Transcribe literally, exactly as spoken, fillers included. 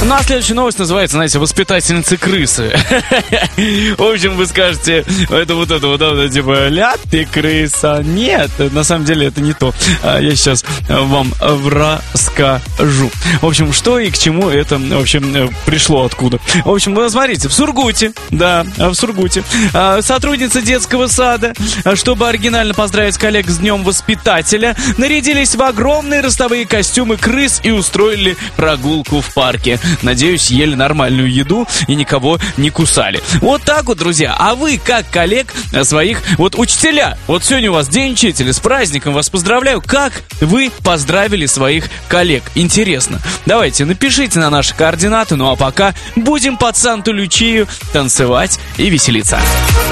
Ну, а следующая новость называется, знаете, «Воспитательницы крысы». В общем, вы скажете, это вот это вот, это, типа, ля, ты крыса. Нет, на самом деле это не то. Я сейчас вам расскажу. В общем, что и к чему это, в общем, пришло откуда. В общем, вы смотрите, в Сургуте, да, в Сургуте, сотрудницы детского сада, чтобы оригинально поздравить коллег с Днем Воспитателя, нарядились в огромные ростовые костюмы крыс и устроили прогулку в парке. Надеюсь, ели нормальную еду и никого не кусали. Вот так вот, друзья. А вы, как коллег своих, вот учителя, вот сегодня у вас День учителя, с праздником вас поздравляю. Как вы поздравили своих коллег? Интересно. Давайте, напишите на наши координаты. Ну а пока будем под Санту Лючию танцевать и веселиться.